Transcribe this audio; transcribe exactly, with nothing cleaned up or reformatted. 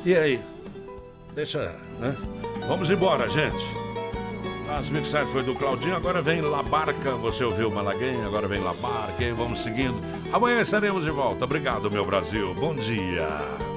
E aí? Deixa, né? Vamos embora, gente. As mixagens foi do Claudinho, agora vem La Barca. Você ouviu Malaguinha, agora vem La Barca. E vamos seguindo. Amanhã estaremos de volta. Obrigado, meu Brasil. Bom dia.